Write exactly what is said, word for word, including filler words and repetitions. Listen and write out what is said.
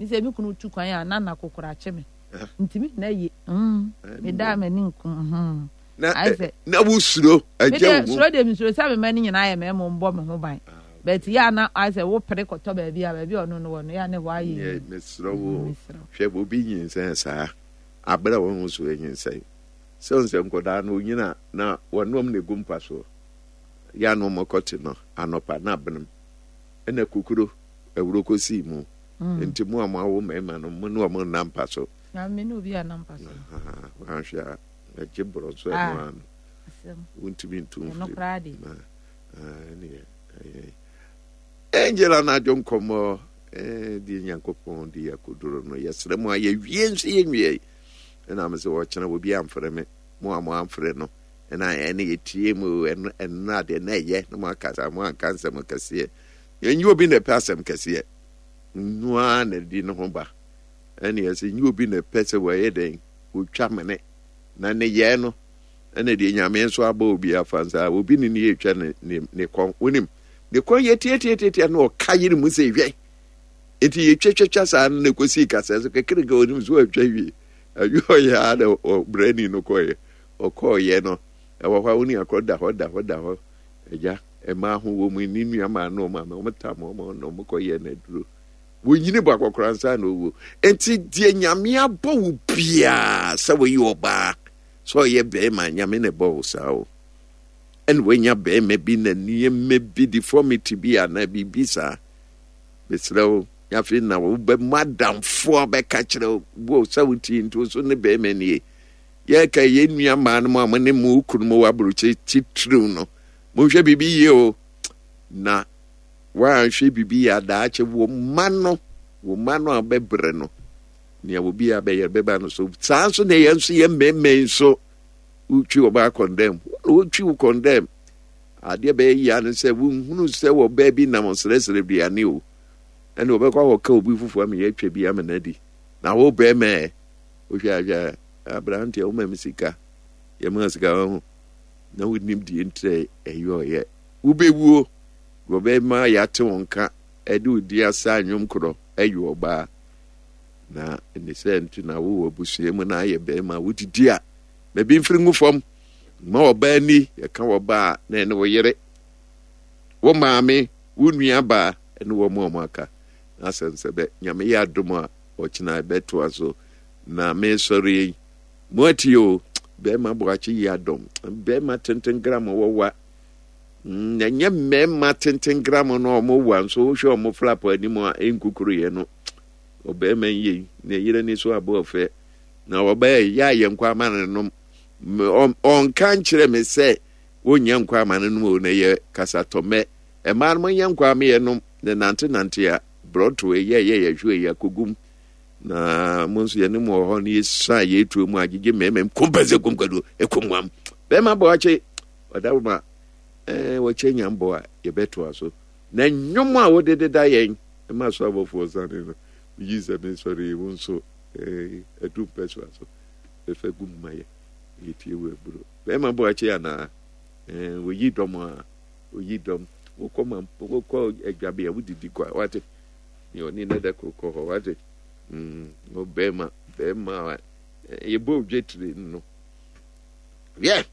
ni se mi kunu tu kwan ya na na kokora che me ntimi na ye mm me da me ni nkum mhm na na wo suro agya wo suro de mi suro sa me mani nyina ya me mo mbo me ho ban but ya na I say wo pere koto ba bia ba bia ono no no ya ne wa yi ye me suro wo hwe bo bi nyin sen sa abra wo ho so nyin sen se on se nkoda na onyina na wonom ne gumpa so ya no mokoti no anopa na benum ena kukuro ewuro kosi mu enti mu amawo mema no mu no mo nampa so na me no bi anampa so ah ahwa na jibro so e no an wonti bi ntum no kradi ah ni Angela na jon komo eh di nyankopon di akodoro no yesre mu aye wie nso ye nwie na am se wo chena wo bi amfre me mu am amfre no na ene yetie mu en na de na ye no makasa mu ankansa mu kase yenyi obi na pasem kase nua na di no ho ba ene yesi nyi obi na pese wo ye den wo twa mene na ne ye no ene de nyame nso aba obi afansa obi ni ne etwa ne ne kon wonim de kon ye tie tie tie no kayiri mu se hwe enti ye twetwetwa sa na kosi kasa so kekere ga onim so atwa wi ayo ya da brani no koye okoye no e wo kwa uni akoda hoda hoda ho eja e ma ho wo mu ni nua ma no ma ma mta mo mo no mo koye na duro wo nyine ba kwakransa na owo enti die nyame abo wo bia sa wo yi oba so ye be ma nyame ne bo sa o en when ya be me bi na nie me bi deformity bi ana bi bisa besrew ya fi na wo be madam fo be ka kire wo sa wuti nto so ne be me nie ye ka ye nua ma no ma ne mu kunu mo wabruche titru no mo hwe bibi ye o na wa hwe bibi ya da che wo mano wo mano abebre no ne wo bi abe be ba no so sanso ne ye nso ye mmemme nso uchi oba condemn uchi u condemn ade be ya no se wo hunu se wo ba bi na mo sresre bia ne o ene obekwa wo ka obi fufu am ye twa bi am na di na wo be me o hwa hwa Abraham tia uma misika ye ma sika ho na wonim di entre eyo ye wo bewuo wo be ma ya te wonka ede odi asa anwom kro eyo oba na ne se ntu na wo obusue mu na ye be ma wodidi a me bi mfiri ngufom ma oba ni ye ka oba na ene wo yere wo maame wo nua ba ene wo mo maka na sense be nyame ya dom a o kina beto aso na me sorry Motio, Bema Boachi Yadom, Bema Tintin gram or what? Nanya Memma Tintin gram no more one, so show more flap anymore in Kukuriano. Obey me ye, ne yeni so above it. Now obey ya young quaman and on can't me say, one young quaman and moon a year, Casatome, a man my young quammy and the Nante Nantia brought to a ye ye a jewel kugum. Na monso ye ne mo ho ne sa ye tu mu agege memem kompase komkado ekomwam be ma bo ache odawo ma eh wo chenya mbo a ye beto aso na nwom a wo de da yen e ma so abofo zane no yi se me sorry wonso eh edu peso aso e fe gum ma ye ye tie we bro be ma bo ache ya na eh wo yi dom a wo yi dom wo koma wo ko egwabe ya wo didi kwa wate yo ni na da ko ko wate Mm, no bema, bema, ye bo jetri no. Yeah.